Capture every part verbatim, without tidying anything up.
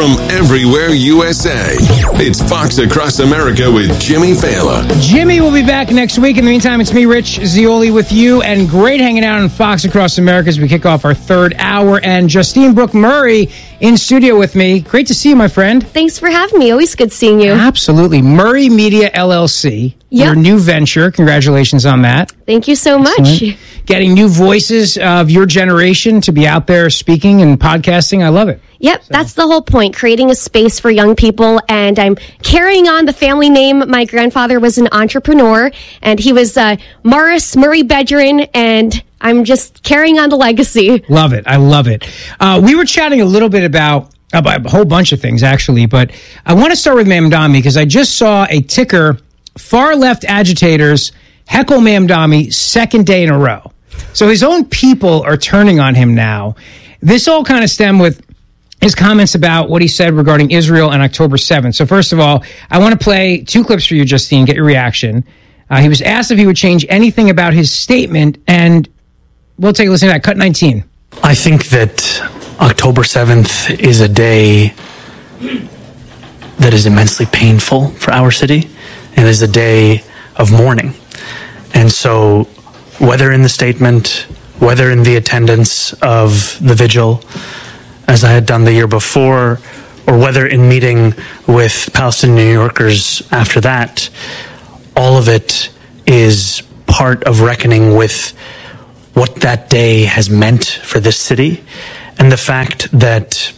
from everywhere U S A. It's Fox Across America with Jimmy Fallon. Jimmy will be back next week. In the meantime, it's me, Rich Zeoli, with you, and great hanging out on Fox Across America as we kick off our third hour. And Justine Brooke Murray in studio with me. Great to see you, my friend. Thanks for having me. Always good seeing you. Absolutely. Murray Media, L L C. Yep. Your new venture. Congratulations on that. Thank you so much. Excellent. Getting new voices of your generation to be out there speaking and podcasting. I love it. Yep, So. That's the whole point, creating a space for young people. And I'm carrying on the family name. My grandfather was an entrepreneur, and he was uh, Morris Murray Bedrin, and I'm just carrying on the legacy. Love it. I love it. Uh, we were chatting a little bit about, about a whole bunch of things, actually, but I want to start with Mamdani because I just saw a ticker, far left agitators heckle Mamdani second day in a row. So his own people are turning on him now. This all kind of stemmed with his comments about what he said regarding Israel on October seventh. So first of all, I want to play two clips for you, Justine, get your reaction. Uh, he was asked if he would change anything about his statement, and we'll take a listen to that. Cut nineteen. I think that October seventh is a day that is immensely painful for our city. It is a day of mourning. And so whether in the statement, whether in the attendance of the vigil, as I had done the year before, or whether in meeting with Palestinian New Yorkers after that, all of it is part of reckoning with what that day has meant for this city, and the fact that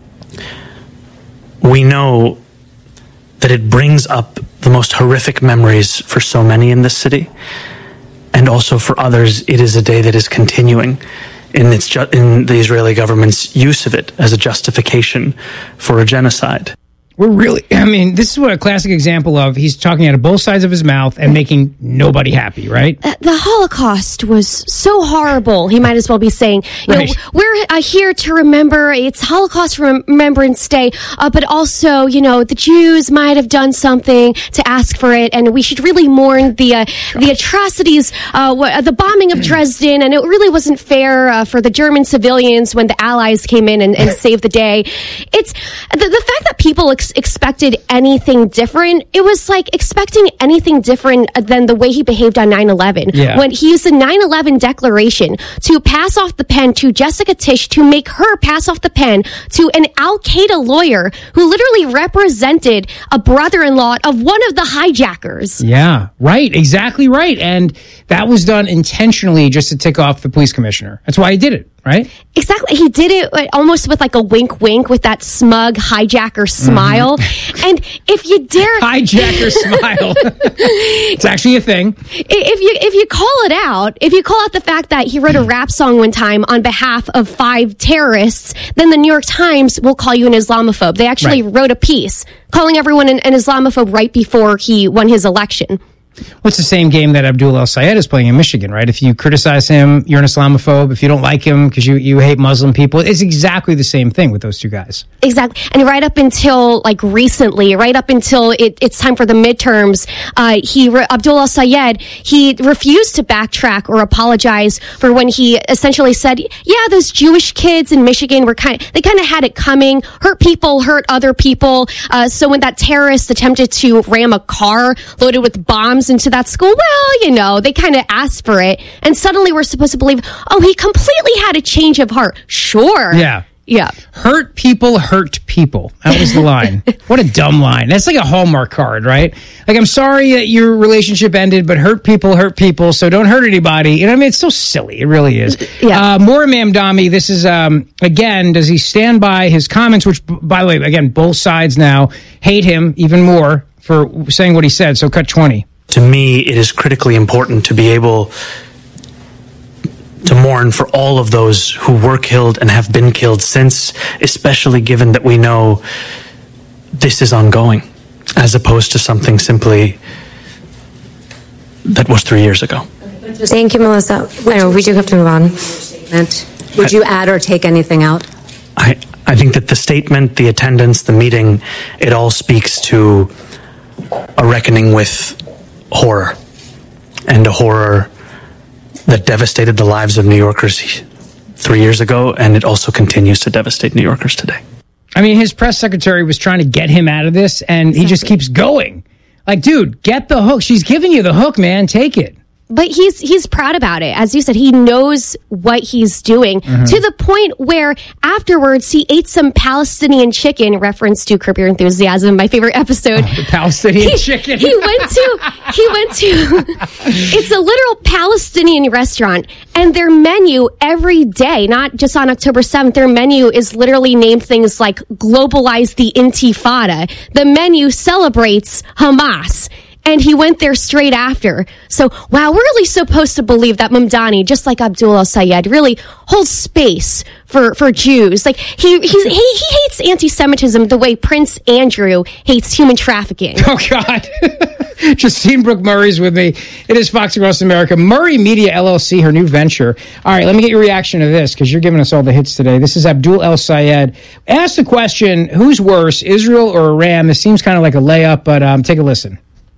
we know that it brings up the most horrific memories for so many in this city, and also for others, it is a day that is continuing in its ju- in the Israeli government's use of it as a justification for a genocide. We're really, I mean, this is what a classic example of he's talking out of both sides of his mouth and making nobody happy, right? Uh, the Holocaust was so horrible, he might as well be saying. You Right. know, we're uh, here to remember, it's Holocaust Remembrance Day, uh, but also, you know, the Jews might have done something to ask for it, and we should really mourn the uh, the atrocities, uh, wh- the bombing of Dresden, and it really wasn't fair uh, for the German civilians when the Allies came in and, and saved the day. It's the, the fact that people ex- expected anything different. It was like expecting anything different than the way he behaved on nine eleven. Yeah. When he used the nine eleven declaration to pass off the pen to Jessica Tisch, to make her pass off the pen to an Al-Qaeda lawyer who literally represented a brother-in-law of one of the hijackers. Yeah, right. Exactly right. And that was done intentionally just to tick off the police commissioner. That's why he did it, right? Exactly. He did it almost with like a wink wink with that smug hijacker smile. Mm-hmm. And if you dare hijacker smile. It's actually a thing. If you if you call it out, if you call out the fact that he wrote a rap song one time on behalf of five terrorists, then the New York Times will call you an Islamophobe. They actually Right. wrote a piece calling everyone an, an Islamophobe right before he won his election. What's the same game that Abdul El Sayed is playing in Michigan, right? If you criticize him, you're an Islamophobe. If you don't like him because you, you hate Muslim people, it's exactly the same thing with those two guys. Exactly. And right up until like recently, right up until it, it's time for the midterms, uh, he, Abdul El Sayed, he refused to backtrack or apologize for when he essentially said, yeah, those Jewish kids in Michigan were kind of, they kind of had it coming, hurt people, hurt other people. Uh, so when that terrorist attempted to ram a car loaded with bombs into that school, well, you know, they kind of asked for it. And suddenly we're supposed to believe, oh, he completely had a change of heart. Sure. Yeah. Yeah. Hurt people hurt people. That was the line. What a dumb line. That's like a Hallmark card, right? Like, I'm sorry that your relationship ended, but hurt people hurt people, so don't hurt anybody. You know what I mean? It's so silly. It really is. Yeah. Uh, more Mamdani. This is, um, again, does he stand by his comments, which, by the way, again, both sides now hate him even more for saying what he said. So cut twenty. To me, it is critically important to be able to mourn for all of those who were killed and have been killed since, especially given that we know this is ongoing, as opposed to something simply that was three years ago. Thank you, Melissa. I know we do have to move on. Would you add or take anything out? I, I think that the statement, the attendance, the meeting, it all speaks to a reckoning with horror, and a horror that devastated the lives of New Yorkers three years ago, and it also continues to devastate New Yorkers today. I mean, his press secretary was trying to get him out of this, and he just keeps going. Like, dude, get the hook. She's giving you the hook, man. Take it. But he's he's proud about it. As you said, he knows what he's doing mm-hmm. to the point where afterwards he ate some Palestinian chicken, reference to Curb Your Enthusiasm, my favorite episode. Oh, the Palestinian he, chicken. He went to, he went to, it's a literal Palestinian restaurant, and their menu every day, not just on October seventh, their menu is literally named things like globalize the Intifada. The menu celebrates Hamas. And he went there straight after. So, wow, we're really supposed to believe that Mamdani, just like Abdul El-Sayed, really holds space for, for Jews. Like, he, he, he, he hates anti-Semitism the way Prince Andrew hates human trafficking. Oh, God. Justine Brooke Murray's with me. It is Fox Across America. Murray Media, L L C, her new venture. All right, let me get your reaction to this, because you're giving us all the hits today. This is Abdul El-Sayed. Ask the question, who's worse, Israel or Iran? This seems kind of like a layup, but um, take a listen.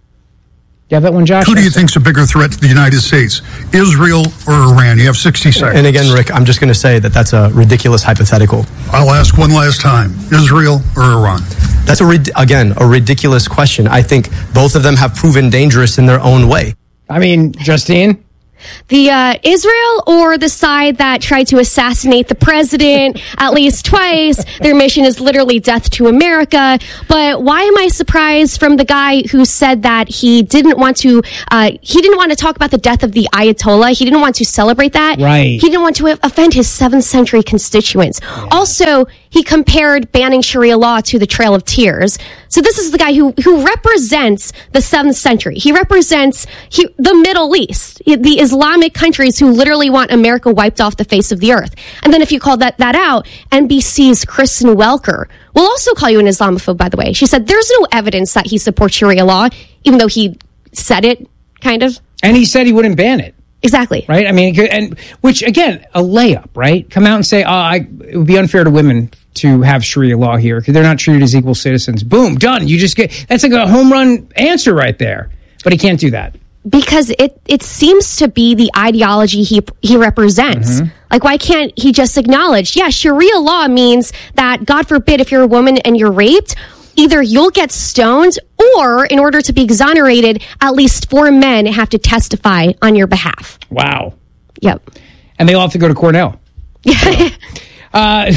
You have that one, Josh? Who do you think's a bigger threat to the United States, Israel or Iran? You have sixty seconds. And again, Rick, I'm just going to say that that's a ridiculous hypothetical. I'll ask one last time. Israel or Iran? That's, a again, a ridiculous question. I think both of them have proven dangerous in their own way. I mean, Justine? The uh, Israel or the side that tried to assassinate the president at least twice. Their mission is literally death to America. But why am I surprised from the guy who said that he didn't want to, uh, he didn't want to talk about the death of the Ayatollah. He didn't want to celebrate that. Right. He didn't want to offend his seventh century constituents. Yeah. Also, he compared banning Sharia law to the Trail of Tears. So this is the guy who, who represents the seventh century. He represents he, the Middle East, the Islamic countries who literally want America wiped off the face of the earth. And then if you call that, that out, N B C's Kristen Welker will also call you an Islamophobe, by the way. She said there's no evidence that he supports Sharia law, even though he said it, kind of. And he said he wouldn't ban it. Exactly. Right? I mean, and which, again, a layup, right? Come out and say, oh, I, it would be unfair to women to have Sharia law here because they're not treated as equal citizens. Boom, done. You just get, that's like a home run answer right there. But he can't do that. Because it, it seems to be the ideology he he represents. Mm-hmm. Like, why can't he just acknowledge, yeah, Sharia law means that, God forbid, if you're a woman and you're raped, either you'll get stoned or, in order to be exonerated, at least four men have to testify on your behalf. Wow. Yep. And they all have to go to Cornell. Yeah. uh,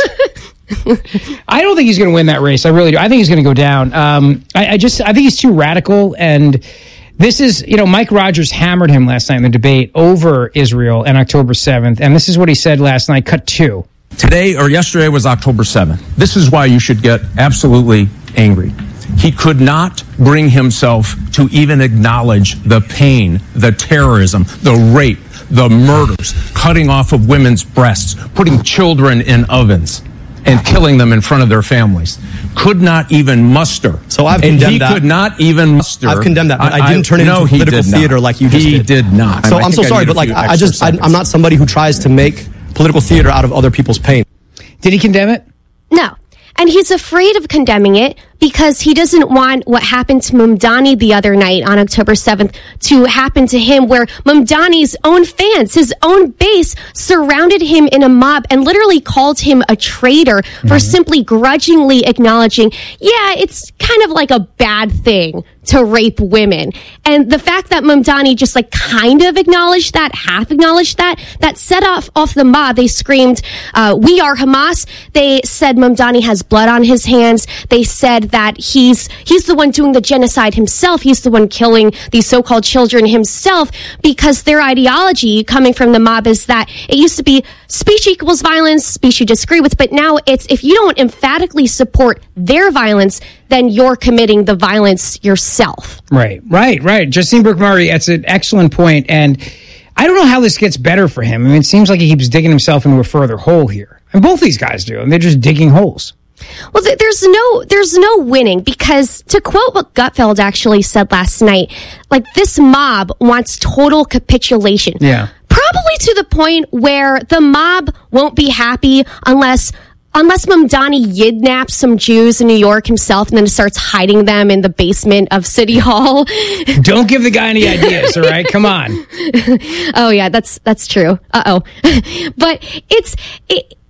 I don't think he's going to win that race. I really do. I think he's going to go down. Um, I, I just, I think he's too radical. And this is, you know, Mike Rogers hammered him last night in the debate over Israel and October seventh. And this is what he said last night, cut two. Today or yesterday was October seventh. This is why you should get absolutely angry. He could not bring himself to even acknowledge the pain, the terrorism, the rape, the murders, cutting off of women's breasts, putting children in ovens, and killing them in front of their families. Could not even muster. So I've and condemned he that. could not even muster. I've condemned that, but I, I didn't turn it no, into political theater like you just he did. He did not. So I I'm so I sorry, but like I just, I, I'm not somebody who tries to make political theater out of other people's pain. Did he condemn it? No. And he's afraid of condemning it because he doesn't want what happened to Mamdani the other night on October seventh to happen to him, where Mamdani's own fans, his own base, surrounded him in a mob and literally called him a traitor mm-hmm. for simply grudgingly acknowledging, yeah, it's kind of like a bad thing to rape women. And the fact that Mamdani just like kind of acknowledged that, half acknowledged that, that set off, off the mob. They screamed, uh, we are Hamas. They said Mamdani has blood on his hands. They said that he's, he's the one doing the genocide himself. He's the one killing these so-called children himself, because their ideology coming from the mob is that it used to be speech equals violence, speech you disagree with, but now it's if you don't emphatically support their violence, then you're committing the violence yourself. Right, right, right. Justine Brooke Murray, that's an excellent point. And I don't know how this gets better for him. I mean, it seems like he keeps digging himself into a further hole here. And both these guys do, and they're just digging holes. Well, th- there's no there's no winning, because to quote what Gutfeld actually said last night, like, this mob wants total capitulation. Yeah. Probably to the point where the mob won't be happy unless Unless Mamdani yidnaps some Jews in New York himself and then starts hiding them in the basement of City Hall. Don't give the guy any ideas, all right? Come on. Oh, yeah, that's that's true. Uh-oh. But it's... It,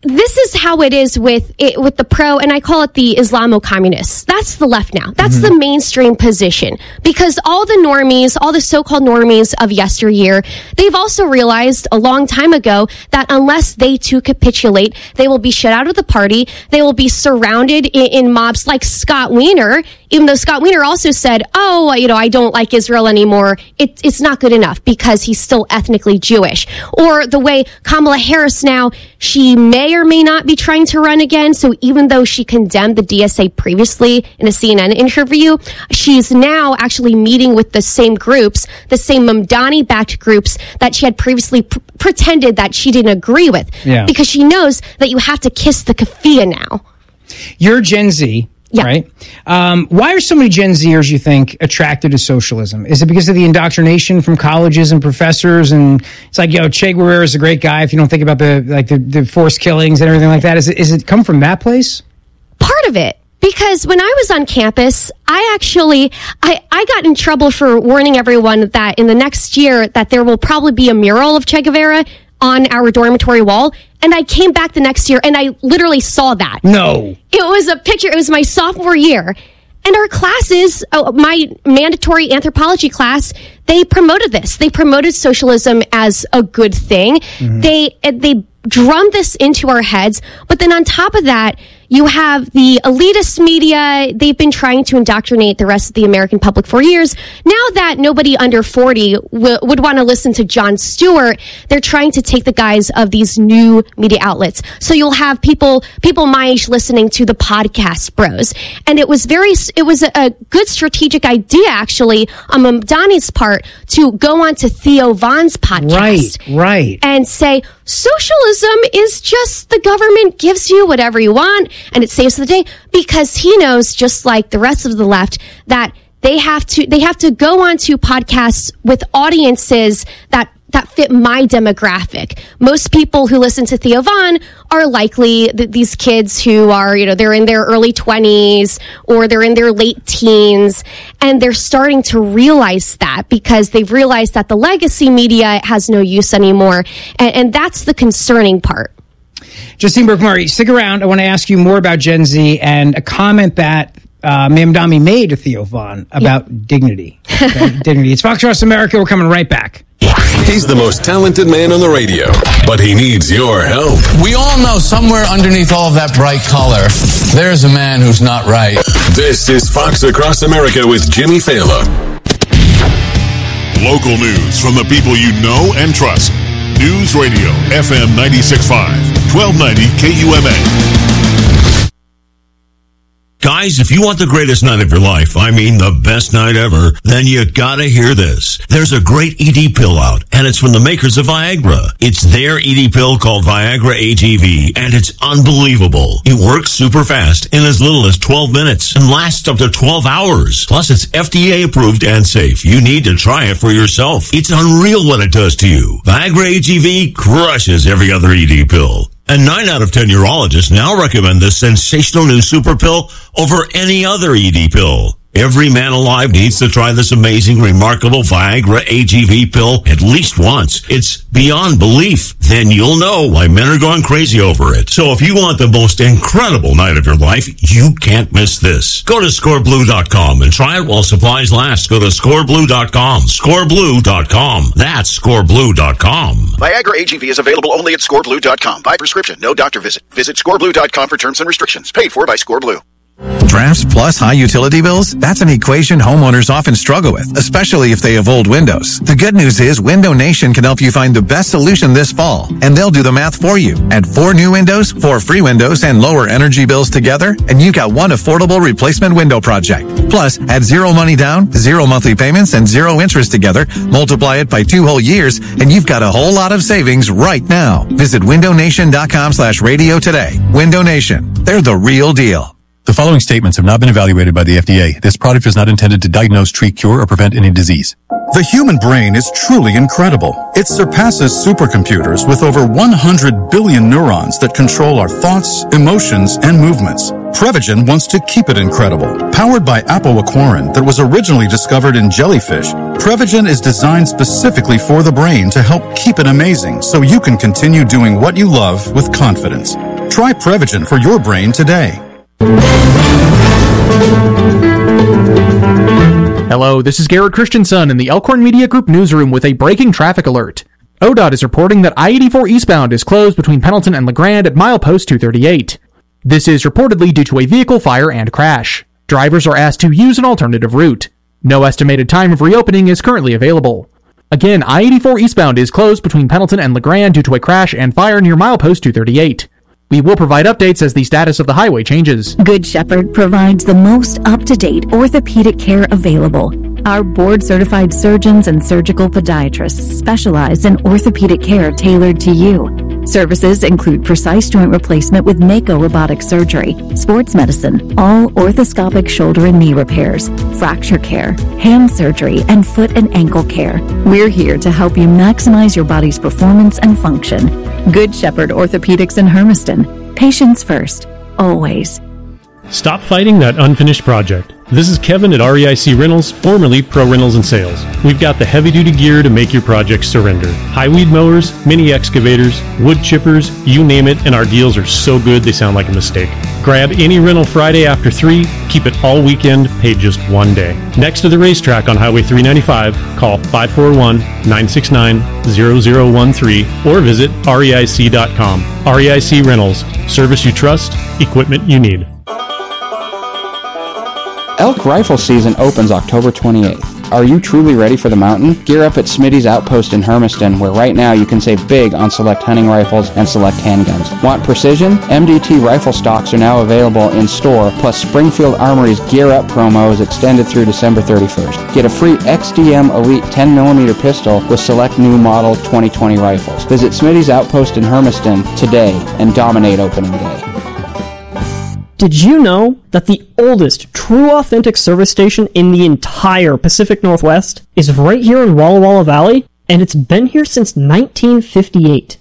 this is how it is with it, with the pro, and I call it the Islamo-communists. That's the left now. That's mm-hmm. the mainstream position. Because all the normies, all the so-called normies of yesteryear, they've also realized a long time ago that unless they too capitulate, they will be shut out of the party. They will be surrounded in, in mobs like Scott Wiener, even though Scott Wiener also said, oh, you know, I don't like Israel anymore. It, it's not good enough because he's still ethnically Jewish. Or the way Kamala Harris now, she may or may not be trying to run again. So even though she condemned the D S A previously in a C N N interview, she's now actually meeting with the same groups, the same Mamdani-backed groups that she had previously pr- pretended that she didn't agree with. Yeah. Because she knows that you have to kiss the keffiyeh now. You're Gen Z. Yeah. Right? Um, why are so many Gen Zers, you think, attracted to socialism? Is it because of the indoctrination from colleges and professors? And it's like, yo, Che Guevara is a great guy if you don't think about the like the, the forced killings and everything like that. Is it, is it come from that place? Part of it. Because when I was on campus, I actually, I, I got in trouble for warning everyone that in the next year that there will probably be a mural of Che Guevara on our dormitory wall. And I came back the next year and I literally saw that. No. It was a picture. It was my sophomore year. And our classes, oh, my mandatory anthropology class, they promoted this. They promoted socialism as a good thing. Mm-hmm. They, they drummed this into our heads. But then on top of that, you have the elitist media. They've been trying to indoctrinate the rest of the American public for years. Now that nobody under forty w- would want to listen to Jon Stewart, they're trying to take the guise of these new media outlets. So you'll have people, people my age listening to the podcast bros. And it was very, it was a, a good strategic idea actually on Mamdani's part to go on to Theo Von's podcast. Right, right. And say, socialism is just the government gives you whatever you want and it saves the day, because he knows, just like the rest of the left, that they have to they have to go on to podcasts with audiences that that fit my demographic. Most people who listen to Theo Von are likely th- these kids who are, you know, they're in their early twenties or they're in their late teens, and they're starting to realize that because they've realized that the legacy media has no use anymore, and, and that's the concerning part. Justine Burke-Murray, stick around. I want to ask you more about Gen Z and a comment that uh, Mamdani made to Theo Von about yeah. dignity. Okay? Dignity. It's Fox Across America. We're coming right back. He's the most talented man on the radio, but he needs your help. We all know somewhere underneath all of that bright color, there's a man who's not right. This is Fox Across America with Jimmy Fallon. Local news from the people you know and trust. News Radio, F M ninety-six point five, twelve ninety K U M A. Guys, if you want the greatest night of your life, I mean the best night ever, then you gotta hear this. There's a great E D pill out, and it's from the makers of Viagra. It's their E D pill called Viagra A G V, and it's unbelievable. It works super fast in as little as twelve minutes and lasts up to twelve hours. Plus, it's F D A approved and safe. You need to try it for yourself. It's unreal what it does to you. Viagra A G V crushes every other E D pill. And nine out of ten urologists now recommend this sensational new super pill over any other E D pill. Every man alive needs to try this amazing, remarkable Viagra A G V pill at least once. It's beyond belief. Then you'll know why men are going crazy over it. So if you want the most incredible night of your life, you can't miss this. Go to score blue dot com and try it while supplies last. Go to score blue dot com. score blue dot com. That's score blue dot com. Viagra A G V is available only at score blue dot com. By prescription, no doctor visit. Visit score blue dot com for terms and restrictions. Paid for by ScoreBlue. Drafts plus high utility bills? That's an equation homeowners often struggle with, especially if they have old windows. The good news is Window Nation can help you find the best solution this fall, and they'll do the math for you. Add four new windows, four free windows, and lower energy bills together, and you've got one affordable replacement window project. Plus, add zero money down, zero monthly payments, and zero interest together, multiply it by two whole years, and you've got a whole lot of savings right now. Visit window nation dot com slash radio today. Window Nation. They're the real deal. The following statements have not been evaluated by the F D A. This product is not intended to diagnose, treat, cure, or prevent any disease. The human brain is truly incredible. It surpasses supercomputers with over one hundred billion neurons that control our thoughts, emotions, and movements. Prevagen wants to keep it incredible. Powered by apoaquarin that was originally discovered in jellyfish, Prevagen is designed specifically for the brain to help keep it amazing so you can continue doing what you love with confidence. Try Prevagen for your brain today. Hello, this is Garrett Christensen in the Elkhorn Media Group newsroom with a breaking traffic alert. O D O T is reporting that I eighty-four eastbound is closed between Pendleton and LeGrand at milepost two thirty-eight. This is reportedly due to a vehicle fire and crash. Drivers are asked to use an alternative route. No estimated time of reopening is currently available. Again, I eighty-four eastbound is closed between Pendleton and LeGrand due to a crash and fire near milepost two thirty-eight. We will provide updates as the status of the highway changes. Good Shepherd provides the most up-to-date orthopedic care available. Our board-certified surgeons and surgical podiatrists specialize in orthopedic care tailored to you. Services include precise joint replacement with Mako robotic surgery, sports medicine, all orthoscopic shoulder and knee repairs, fracture care, hand surgery, and foot and ankle care. We're here to help you maximize your body's performance and function. Good Shepherd Orthopedics in Hermiston. Patients first, always. Stop fighting that unfinished project. This is Kevin at R E I C Rentals, formerly Pro Rentals and Sales. We've got the heavy-duty gear to make your project surrender. High weed mowers, mini excavators, wood chippers, you name it, and our deals are so good they sound like a mistake. Grab any rental Friday after three, keep it all weekend, pay just one day. Next to the racetrack on Highway three ninety-five, call five four one, nine six nine, zero zero one three or visit R E I C dot com. R E I C Rentals, service you trust, equipment you need. Elk rifle season opens October twenty-eighth. Are you truly ready for the mountain? Gear up at Smitty's Outpost in Hermiston, where right now you can save big on select hunting rifles and select handguns. Want precision? M D T rifle stocks are now available in store, plus Springfield Armory's Gear Up promo is extended through December thirty-first. Get a free X D M Elite ten millimeter pistol with select new model twenty twenty rifles. Visit Smitty's Outpost in Hermiston today and dominate opening day. Did you know that the oldest true authentic service station in the entire Pacific Northwest is right here in Walla Walla Valley? And it's been here since nineteen fifty-eight.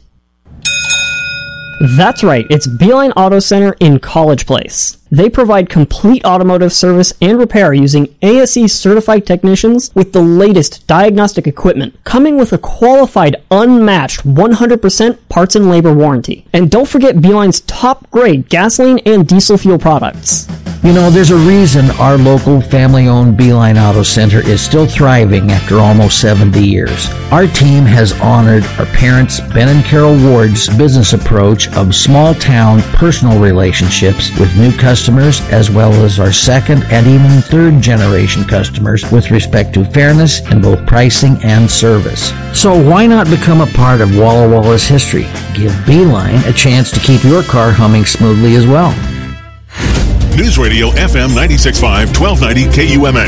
That's right, it's Beeline Auto Center in College Place. They provide complete automotive service and repair using A S E certified technicians with the latest diagnostic equipment, coming with a qualified, unmatched one hundred percent parts and labor warranty. And don't forget Beeline's top grade gasoline and diesel fuel products. You know, there's a reason our local family-owned Beeline Auto Center is still thriving after almost seventy years. Our team has honored our parents, Ben and Carol Ward's business approach of small-town personal relationships with new customers, as well as our second and even third-generation customers with respect to fairness in both pricing and service. So why not become a part of Walla Walla's history? Give Beeline a chance to keep your car humming smoothly as well. News Radio F M ninety-six point five, twelve ninety K U M A.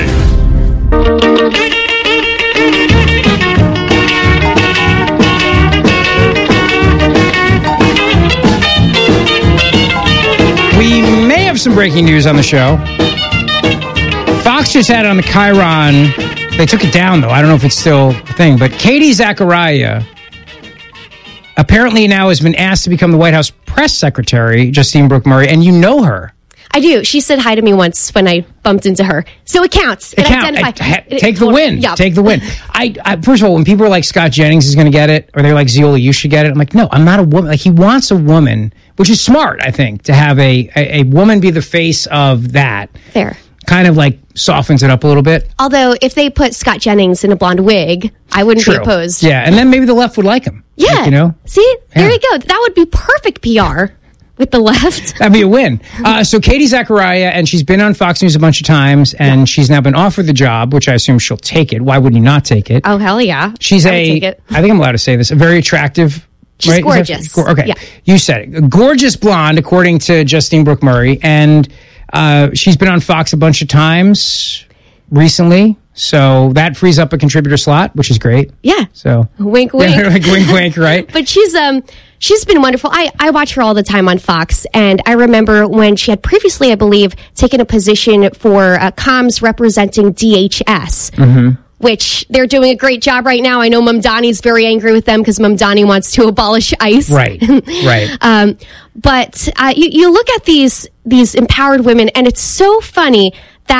We may have some breaking news on the show. Fox just had it on the Chiron. They took it down, though. I don't know if it's still a thing. But Katie Zachariah apparently now has been asked to become the White House press secretary, Justine Brooke Murray, and you know her. I do. She said hi to me once when I bumped into her. So it counts. It, it counts. identify- I, I, it, take it, the win. Yeah. Take the win. I, I First of all, when people are like, Scott Jennings is going to get it, or they're like, Ziola, you should get it. I'm like, no, I'm not a woman. Like, he wants a woman, which is smart, I think, to have a, a, a woman be the face of that. Fair. Kind of like softens it up a little bit. Although, if they put Scott Jennings in a blonde wig, I wouldn't True. be opposed. Yeah, and then maybe the left would like him. Yeah. Like, you know? See? There Yeah. you go. That would be perfect P R. With the left. That'd be a win. Uh, so Katie Zachariah, and she's been on Fox News a bunch of times, and yeah. she's now been offered the job, which I assume she'll take it. Why wouldn't you not take it? Oh, hell yeah. She's I would a, take it. I think I'm allowed to say this, a very attractive. She's right? gorgeous. That, okay, yeah. You said it. A gorgeous blonde, according to Justine Brooke Murray, and uh, she's been on Fox a bunch of times recently. So that frees up a contributor slot, which is great. Yeah. So wink, wink, yeah, like wink, wink, right? But she's um she's been wonderful. I I watch her all the time on Fox, and I remember when she had previously, I believe, taken a position for uh, comms representing D H S. Mm-hmm. Which they're doing a great job right now. I know Mamdani's very angry with them because Mamdani wants to abolish ICE. Right, right. um, but uh, you, you look at these these empowered women, and it's so funny that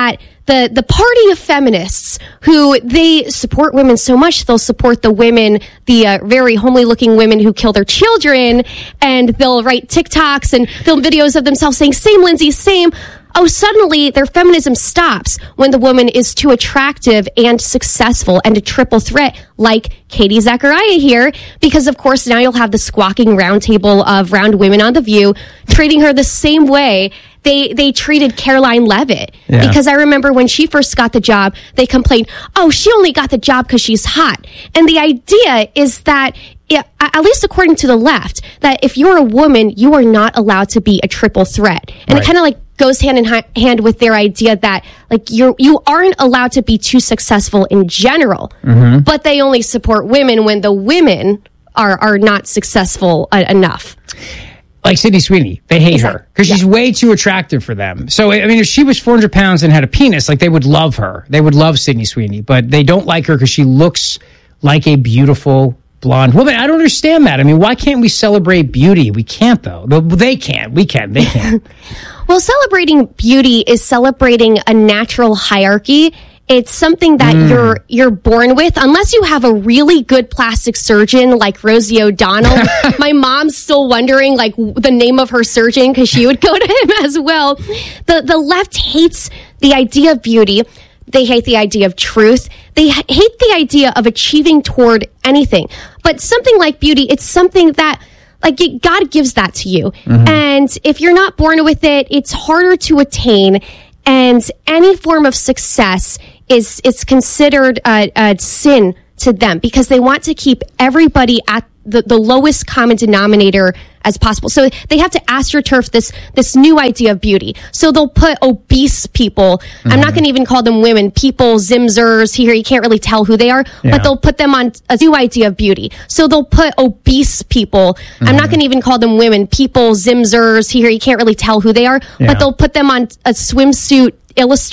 the the party of feminists who they support women so much they'll support the women, the uh, very homely looking women who kill their children, and they'll write TikToks and film videos of themselves saying, "Same, Lindsay, same." Oh, suddenly their feminism stops when the woman is too attractive and successful and a triple threat like Katie Zachariah here, because of course now you'll have the squawking roundtable of round women on The View treating her the same way they they treated Caroline Levitt. Yeah. Because I remember when she first got the job, they complained, oh, she only got the job because she's hot. And the idea is that, yeah, at least according to the left, that if you're a woman, you are not allowed to be a triple threat. And Right. it kind of like goes hand in hi- hand with their idea that like you're you aren't allowed to be too successful in general, Mm-hmm. but they only support women when the women are are not successful uh, enough. Like Sydney Sweeney, they hate her because she's way too attractive for them. So, I mean, if she was four hundred pounds and had a penis, like they would love her. They would love Sydney Sweeney, but they don't like her because she looks like a beautiful blonde woman. I don't understand that. I mean, why can't we celebrate beauty? We can't, though. They can't. We can. They can't. Well, celebrating beauty is celebrating a natural hierarchy. It's something that Mm. you're you're born with, unless you have a really good plastic surgeon like Rosie O'Donnell. My mom's still wondering like w- the name of her surgeon because she would go to him as well. The the left hates the idea of beauty. They hate the idea of truth. They h- hate the idea of achieving toward anything. But something like beauty, it's something that like it, God gives that to you. Mhm. And if you're not born with it, it's harder to attain. And any form of success is is considered a, a sin to them because they want to keep everybody at the, the lowest common denominator as possible. So they have to astroturf this this new idea of beauty. So they'll put obese people, mm-hmm. I'm not going to even call them women, people, zimzers, here you can't really tell who they are, Yeah. but they'll put them on a new idea of beauty. So they'll put obese people, mm-hmm. I'm not going to even call them women, people, zimzers, here you can't really tell who they are, Yeah. but they'll put them on a swimsuit illustrator